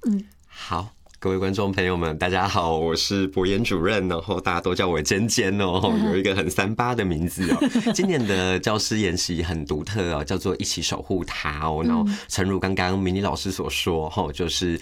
好。各位观众朋友们，大家好，我是博彦主任，然后大家都叫我尖尖哦，有一个很38的名字哦。今年的教师研习很独特哦，叫做一起守护它哦。然后诚如刚刚明妮老师所说，就是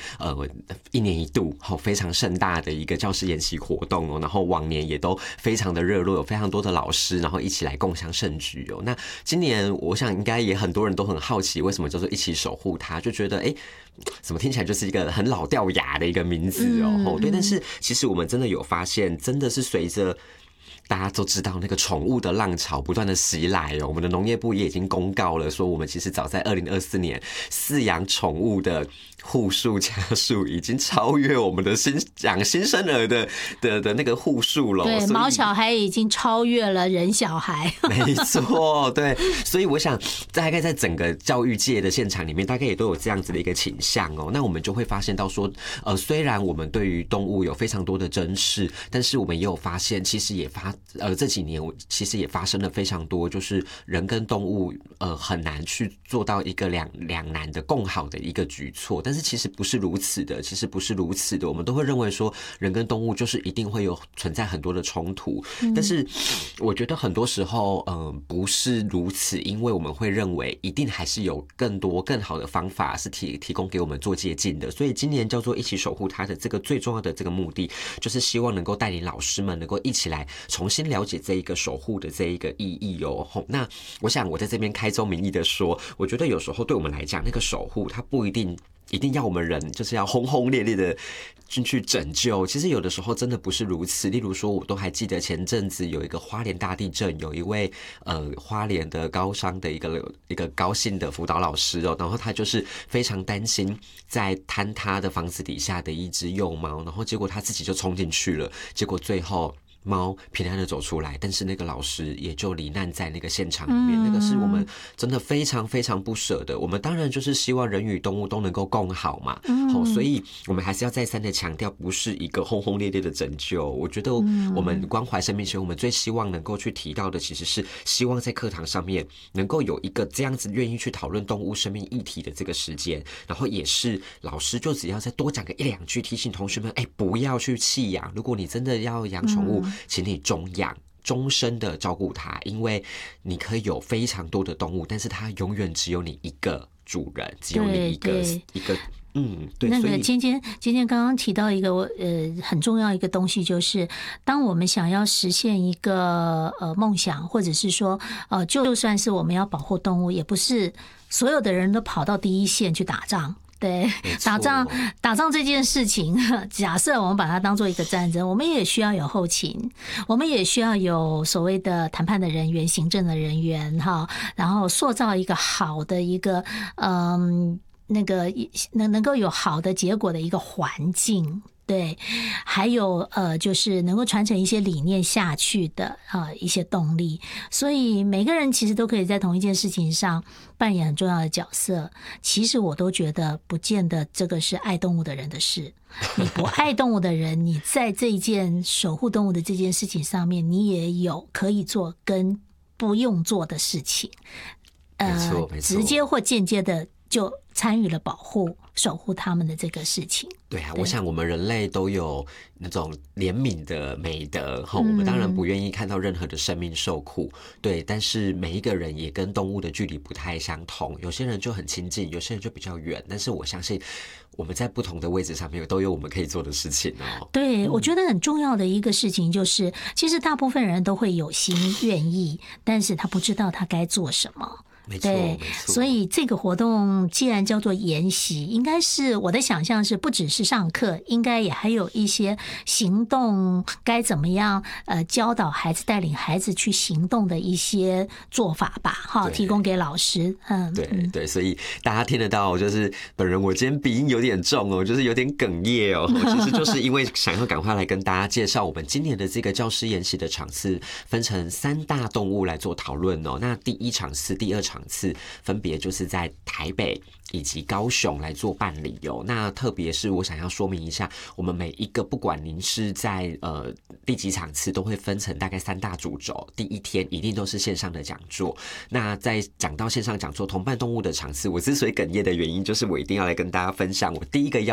1年1度非常盛大的一个教师研习活动哦。然后往年也都非常的热络，有非常多的老师，然后一起来共襄盛举哦。那今年我想应该也很多人都很好奇，为什么叫做一起守护它，就觉得怎么听起来就是一个很老掉牙的一个名字哦。对，但是其实我们真的有发现，真的是随着大家都知道那个宠物的浪潮不断的袭来哦，我们的农业部也已经公告了，说我们其实早在2024年饲养宠物的户数家数已经超越我们的养新生儿的那个户数了。 对，毛小孩已经超越了人小孩。 没错，对，所以我想大概在整个教育界的现场里面，大概也都有这样子的一个倾向哦。那我们就会发现到说，虽然我们对于动物有非常多的珍视，但是我们也有发现，其实也这几年其实也发生了非常多，就是人跟动物很难去做到一个两难的共好的一个举措。但是其实不是如此的，我们都会认为说人跟动物就是一定会有存在很多的冲突，但是我觉得很多时候不是如此，因为我们会认为一定还是有更多更好的方法是提供给我们做接近的。所以今年叫做一起守护它的这个最重要的这个目的，就是希望能够带领老师们能够一起来重新了解这一个守护的这一个意义哦。那我想我在这边开宗明义的说，我觉得有时候对我们来讲，那个守护它不一定要我们人就是要轰轰烈烈的进去拯救，其实有的时候真的不是如此。例如说，我都还记得前阵子有一个花莲大地震，有一位花莲的高商的一个高薪的辅导老师哦，然后他就是非常担心在坍塌的房子底下的一只幼猫，然后结果他自己就冲进去了，结果最后猫平安的走出来，但是那个老师也就罹难在那个现场里面，那个是我们真的非常非常不舍的。我们当然就是希望人与动物都能够共好嘛，所以我们还是要再三的强调，不是一个轰轰烈烈的拯救。我觉得我们关怀生命学，我们最希望能够去提到的，其实是希望在课堂上面能够有一个这样子愿意去讨论动物生命议题的这个时间，然后也是老师就只要再多讲个1-2句，提醒同学们，不要去弃养，如果你真的要养宠物，请你终养，终身的照顾它，因为你可以有非常多的动物，但是它永远只有你一个主人，只有你一个对。 那个尖尖刚刚提到一个很重要一个东西，就是当我们想要实现一个梦想，或者是说就算是我们要保护动物，也不是所有的人都跑到第一线去打仗。对，打仗这件事情，假设我们把它当做一个战争，我们也需要有后勤，我们也需要有所谓的谈判的人员、行政的人员哈，然后塑造一个好的一个那个能够有好的结果的一个环境。对，还有就是能够传承一些理念下去的一些动力，所以每个人其实都可以在同一件事情上扮演很重要的角色。其实我都觉得不见得这个是爱动物的人的事，你不爱动物的人，你在这一件守护动物的这件事情上面，你也有可以做跟不用做的事情，直接或间接的就参与了保护守护他们的这个事情。 对啊，我想我们人类都有那种怜悯的美德，我们当然不愿意看到任何的生命受苦，对，但是每一个人也跟动物的距离不太相同，有些人就很亲近，有些人就比较远，但是我相信我们在不同的位置上面都有我们可以做的事情哦。 对，我觉得很重要的一个事情就是，其实大部分人都会有心愿意，但是他不知道他该做什么。 对， 所以这个活动既然叫做研习，应该是我的想象是不只是上课，应该也还有一些行动该怎么样教导孩子、带领孩子去行动的一些做法吧，哈，提供给老师。 对，所以大家听得到，就是本人我今天鼻音有点重哦，就是有点哽咽哦，其实就是因为想要赶快来跟大家介绍我们今年的这个教师研习的场次，分成3大动物来做讨论哦。那第1场次、第2场次分别就是在台北以及高雄来做办理哦。那特别是我想要说明一下，我们每一个不管您是在第几场次，都会分成大概3大主轴。第1天一定都是线上的讲座。那在讲到线上讲座同伴动物的场次，我之所以哽咽的原因，就是我一定要来跟大家分享我第一个